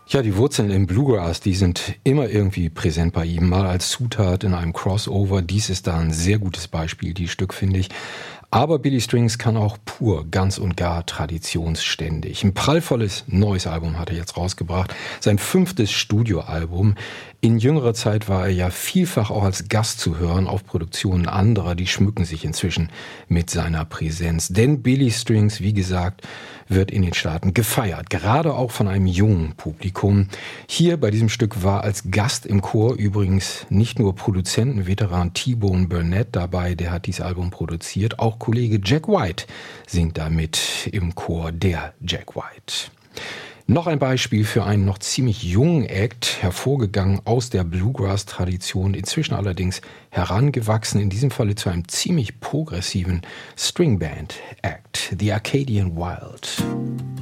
Ja, die Wurzeln im Bluegrass, die sind immer irgendwie präsent bei ihm, mal als Zutat in einem Crossover. Dies ist da ein sehr gutes Beispiel, die Stück, finde ich. Aber Billy Strings kann auch pur, ganz und gar traditionsständig. Ein prallvolles neues Album hat er jetzt rausgebracht. Sein 5. Studioalbum. In jüngerer Zeit war er ja vielfach auch als Gast zu hören auf Produktionen anderer. Die schmücken sich inzwischen mit seiner Präsenz. Denn Billy Strings, wie gesagt, wird in den Staaten gefeiert. Gerade auch von einem jungen Publikum. Hier bei diesem Stück war als Gast im Chor übrigens nicht nur Produzentenveteran T-Bone Burnett dabei, der hat dieses Album produziert. Auch Kollege Jack White singt da mit im Chor, der Jack White. Noch ein Beispiel für einen noch ziemlich jungen Act, hervorgegangen aus der Bluegrass-Tradition, inzwischen allerdings herangewachsen, in diesem Falle zu einem ziemlich progressiven Stringband-Act, The Acadian Wild.